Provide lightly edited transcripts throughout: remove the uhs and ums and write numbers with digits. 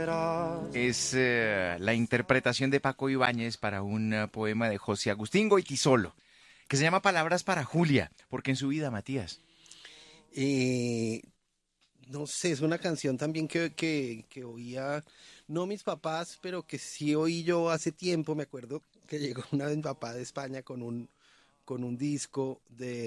Es la interpretación de Paco Ibáñez para un poema de José Agustín Goytisolo, que se llama Palabras para Julia, porque en su vida, Matías. Eh, no sé, es una canción también que oía, no mis papás, pero que sí oí yo hace tiempo. Me acuerdo que llegó una vez mi papá de España con un disco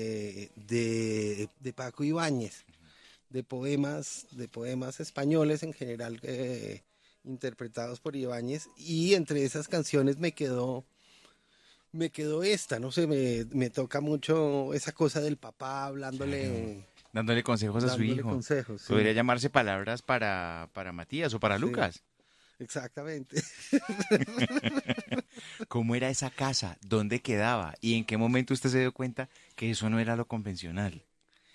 de Paco Ibáñez, de poemas españoles en general, interpretados por Ibáñez, y entre esas canciones me quedó esta, no sé, me toca mucho esa cosa del papá Claro. hablándole, Dándole consejos a su dándole hijo. consejos, Podría sí, llamarse Palabras para Matías o para sí, Lucas. exactamente. ¿Cómo era esa casa? ¿Dónde quedaba? ¿Y en qué momento usted se dio cuenta que eso no era lo convencional?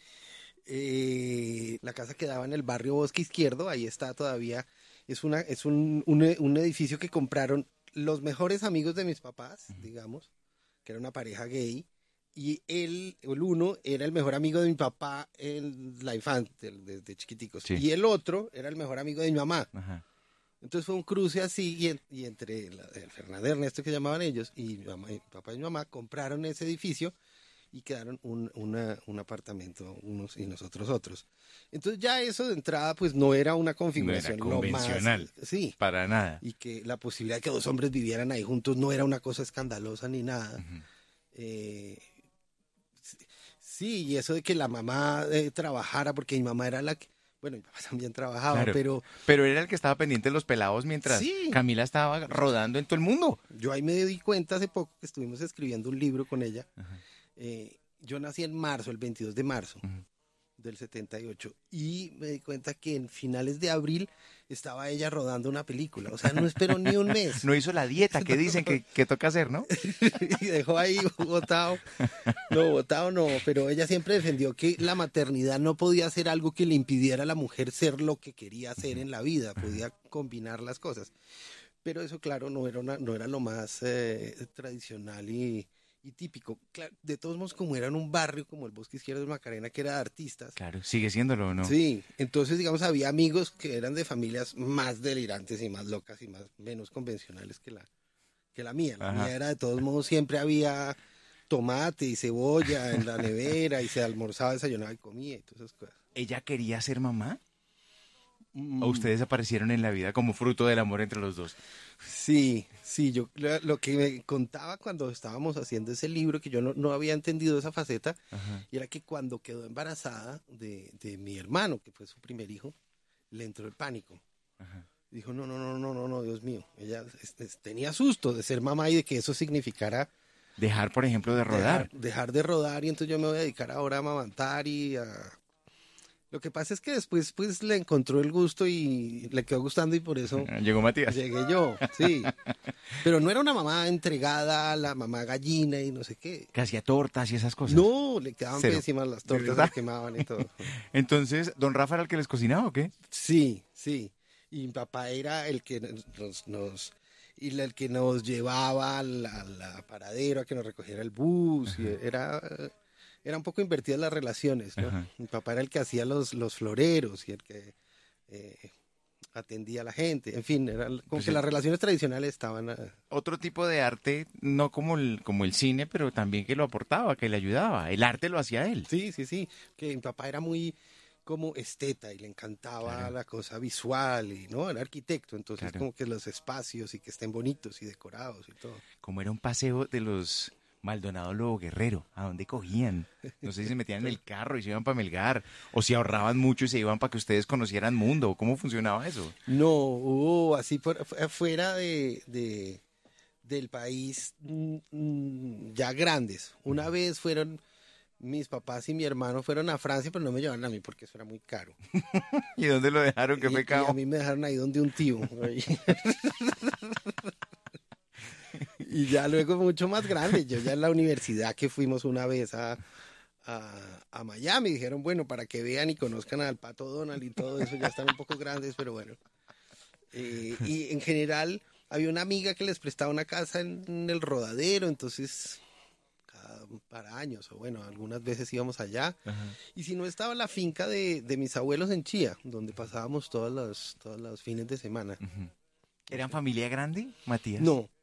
La casa quedaba en el barrio Bosque Izquierdo, ahí está todavía, es un edificio que compraron los mejores amigos de mis papás, digamos, que era una pareja gay, y el uno era el mejor amigo de mi papá en la infancia, desde chiquiticos, Sí. y el otro era el mejor amigo de mi mamá. Ajá. Entonces fue un cruce así, y entre el Fernando y Ernesto, que llamaban ellos, y mi papá y mi mamá compraron ese edificio y quedaron un apartamento unos y nosotros otros. Entonces ya eso de entrada pues no era una No era configuración lo más, convencional. sí, Para nada. y que la posibilidad de que dos hombres vivieran ahí juntos no era una cosa escandalosa ni nada. Ujú. Eh, sí, y eso de que la mamá trabajara, porque mi mamá era la que, bueno, mi papá también trabajaba, Claro. pero Pero era el que estaba pendiente de los pelados mientras sí, Camila estaba rodando en todo el mundo. yo ahí me di cuenta hace poco que estuvimos escribiendo un libro con ella. Yo nací en marzo, el 22 de marzo Ujú. del 78, y me di cuenta que en finales de abril estaba ella rodando una película, o sea, no esperó ni un mes. No hizo la dieta que dicen que toca hacer, ¿no? Y dejó ahí botado no, pero ella siempre defendió que la maternidad no podía ser algo que le impidiera a la mujer ser lo que quería hacer en la vida, podía combinar las cosas. Pero eso, claro, no era lo más tradicional y típico. De todos modos, como era en un barrio como el Bosque Izquierdo de Macarena, que era de artistas, Claro, sigue siéndolo o no. sí, entonces, digamos, había amigos que eran de familias más delirantes y más locas y menos convencionales que la mía. La Ajá. mía era, de todos modos, siempre había tomate y cebolla en la nevera y se almorzaba, desayunaba y comía y todas esas cosas. ¿Ella quería ser mamá? ¿O Mm, ustedes aparecieron en la vida como fruto del amor entre los dos? sí, sí, yo lo que me contaba cuando estábamos haciendo ese libro, que yo no había entendido esa faceta, Ajá. y era que cuando quedó embarazada de mi hermano, que fue su primer hijo, le entró el pánico. Ajá. Dijo, no, no, no, no, no, no, Dios mío. Ella tenía susto de ser mamá y de que eso significara Dejar, por ejemplo, de rodar. dejar de rodar, y entonces yo me voy a dedicar ahora a amamantar y a... Lo que pasa es que después pues le encontró el gusto y le quedó gustando, y por eso Llegó Matías. llegué yo, sí. Pero no era una mamá entregada a la mamá gallina y no sé qué. Que hacía tortas y esas cosas. No, le quedaban Cero. pésimas las ¿De tortas, se verdad? quemaban y todo. Entonces, ¿don Rafa era el que les cocinaba o qué? Sí, sí. Y mi papá era el que y el que nos llevaba al paradero, a que nos recogiera el bus. Y era un poco invertidas las relaciones, ¿no? Ajá. Mi papá era el que hacía los floreros y el que eh, atendía a la gente. En fin, era como Pues que las relaciones tradicionales estaban... otro tipo de arte, no como el cine, pero también que lo aportaba, que le ayudaba. El arte lo hacía él. Sí, sí, sí. Que mi papá era muy como esteta y le encantaba Claro, la cosa visual y no, era arquitecto, entonces claro. como que los espacios y que estén bonitos y decorados y todo. Como era un paseo de los Maldonado Lobo Guerrero, ¿a dónde cogían? No sé si se metían en el carro y se iban para Melgar, o si ahorraban mucho y se iban para que ustedes conocieran mundo. ¿Cómo funcionaba eso? No, hubo así fuera del país, ya grandes. Una vez fueron mis papás y mi hermano fueron a Francia, pero no me llevaron a mí porque eso era muy caro. ¿Y dónde lo dejaron? ¿Qué Y a pecado? mí me dejaron ahí donde un tío. Ahí. Y ya luego mucho más grande. Yo ya en la universidad, que fuimos una vez a Miami, dijeron, bueno, para que vean y conozcan al Pato Donald y todo eso, ya están un poco grandes, pero bueno. Y en general había una amiga que les prestaba una casa en el Rodadero, entonces cada para años, o bueno, algunas veces íbamos allá. Ajá. Y si no, estaba la finca de mis abuelos en Chía, donde pasábamos todos los fines de semana. Ujú. ¿Eran familia grande, Matías? No,